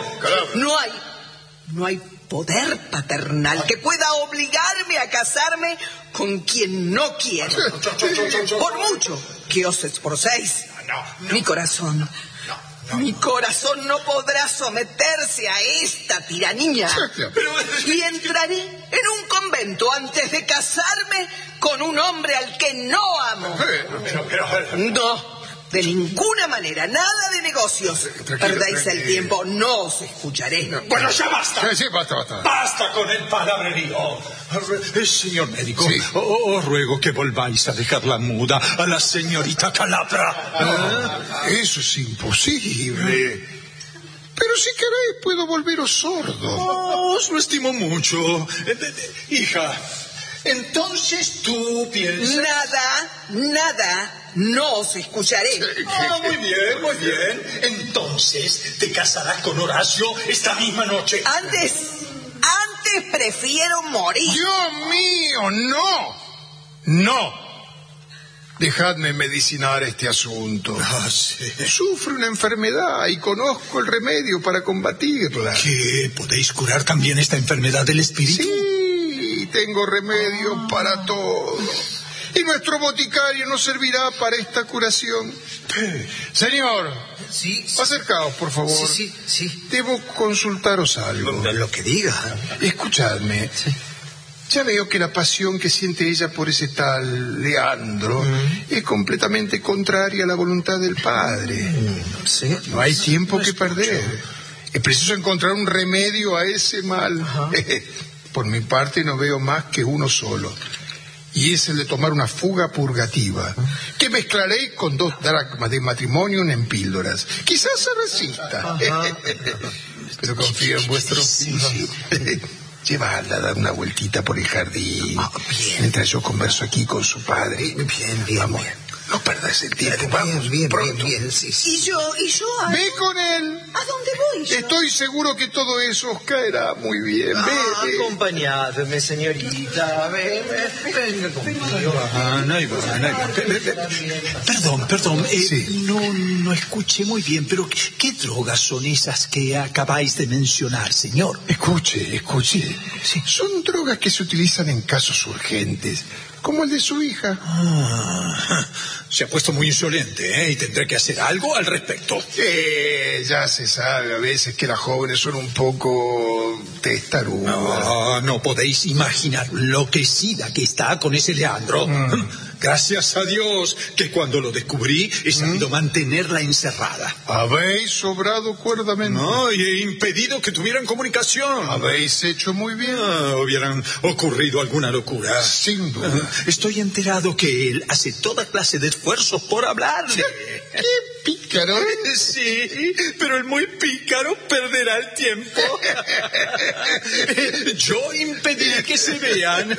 No hay poder paternal que pueda obligarme a casarme con quien no quiero. Por mucho que os esforcéis, mi corazón no podrá someterse a esta tiranía. Y entraré en un convento antes de casarme con un hombre al que no amo. No, de ninguna manera, nada de negocios. Perdéis el tiempo, no os escucharé. Bueno, ya basta. Sí, basta. Basta con el palabrerío. Señor médico, os ruego que volváis a dejarla muda a la señorita Calabra. Eso es imposible. Pero si queréis, puedo volveros sordo. Os lo estimo mucho. Hija, entonces tú piensas... Nada, no os escucharé. Muy bien. Entonces te casarás con Horacio esta misma noche. Antes prefiero morir. Dios mío, no. Dejadme medicinar este asunto. Sí. Sufre una enfermedad y conozco el remedio para combatirla. ¿Qué? ¿Podéis curar también esta enfermedad del espíritu? Sí, tengo remedio para todo. Y nuestro boticario nos servirá para esta curación. Señor, Sí. Acercaos, por favor. Sí. Debo consultaros algo. Lo que diga. Escuchadme. Sí. Ya veo que la pasión que siente ella por ese tal Leandro es completamente contraria a la voluntad del padre. Sí. No hay tiempo que perder. Es preciso encontrar un remedio a ese mal. Por mi parte no veo más que uno solo. Y es el de tomar una fuga purgativa, que mezclaré con 2 dracmas de matrimonio en píldoras. Quizás se resista. Pero confío en vuestro oficio. Llevadla a dar una vueltita por el jardín. Mientras yo converso aquí con su padre. Bien. Vamos, no perdas el tiempo. Vamos, Bien, pronto. sí. ¿Y yo? Ve con él. ¿A dónde voy yo? Estoy seguro que todo eso os caerá muy bien. Ve. Acompañadme, señorita. Venga conmigo. Ahí van. Perdón. Sí. No escuché muy bien, pero ¿qué drogas son esas que acabáis de mencionar, señor? Escuche. Sí. Son drogas que se utilizan en casos urgentes, como el de su hija. Se ha puesto muy insolente, y tendré que hacer algo al respecto. Ya se sabe a veces que las jóvenes son un poco testarudas. No podéis imaginar lo enloquecida que está con ese Leandro. Gracias a Dios que cuando lo descubrí he sabido mantenerla encerrada. Habéis obrado cuerdamente. No, y he impedido que tuvieran comunicación. Habéis hecho muy bien. Hubieran ocurrido alguna locura. Sin duda. Estoy enterado que él hace toda clase de esfuerzos por hablarle. ¡Qué pícaro! Sí, pero el muy pícaro perderá el tiempo. Yo impediré que se vean.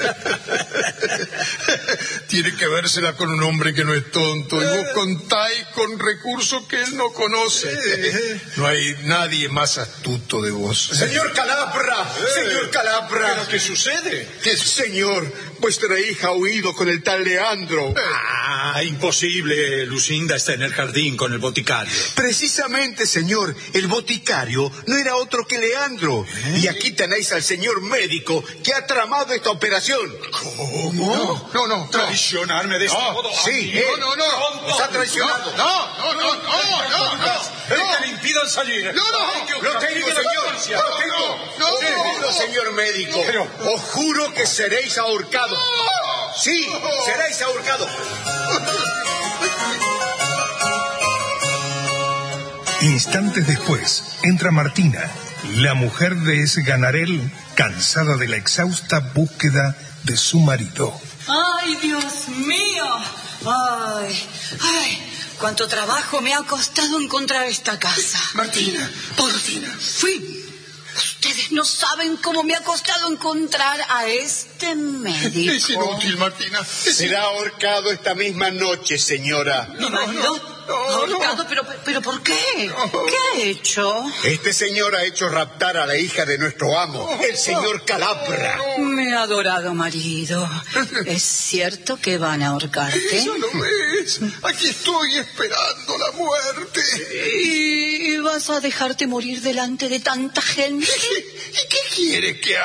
Tiene que vérsela con un hombre que no es tonto. Y vos contáis con recursos que él no conoce. No hay nadie más astuto de vos. Señor Calabra. ¿Pero qué sucede? Señor, vuestra hija ha huido con el tal Leandro. Imposible. Lucinda está en el jardín con el boticario. Precisamente, señor, el boticario no era otro que Leandro. Y aquí tenéis al señor médico que ha tramado esta operación. ¿Cómo? No. ¿Traicionarme de este modo? Sí, No. Nos ha traicionado. No. Que le impidan salir. Lo tengo, señor. Querido señor médico, os juro que seréis ahorcado. Sí, seréis ahorcado. Instantes después, entra Martina, la mujer de Esganarel, cansada de la exhausta búsqueda de su marido. ¡Ay, Dios mío! ¡Ay! ¡Cuánto trabajo me ha costado encontrar esta casa! Martina. Por fin. Ustedes no saben cómo me ha costado encontrar a este médico. Es inútil, Martina. Será ahorcado esta misma noche, señora. ¿Mi marido? ¿Ahorcado? ¿Pero por qué? ¿Qué ha hecho? Este señor ha hecho raptar a la hija de nuestro amo, el señor Calabra. Mi adorado marido, ¿es cierto que van a ahorcarte? Eso lo ves. Aquí estoy esperando la muerte. ¿Y vas a dejarte morir delante de tanta gente? ¿Y qué quiere que haga?